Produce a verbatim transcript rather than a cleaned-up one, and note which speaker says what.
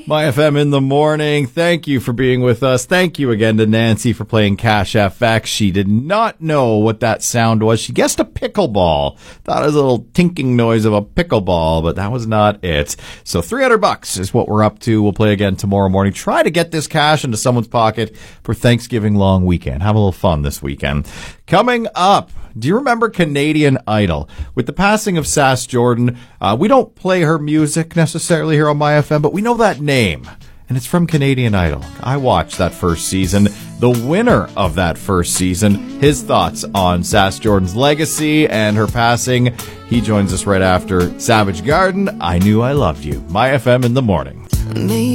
Speaker 1: My F M in the morning. Thank you for being with us. Thank you again to Nancy for playing Cash F X. She did not know what that sound was. She guessed a pickleball. Thought it was a little tinking noise of a pickleball, but that was not it. So three hundred bucks is what we're up to. We'll play again tomorrow morning. Try to get this cash into someone's pocket for Thanksgiving long weekend. Have a little fun this weekend. Coming up, do you remember Canadian Idol? With the passing of Sass Jordan, uh, we don't play her music necessarily here on My F M, but we know that name. And it's from Canadian Idol. I watched that first season. The winner of that first season, his thoughts on Sass Jordan's legacy and her passing. He joins us right after Savage Garden, I Knew I Loved You. My F M in the morning.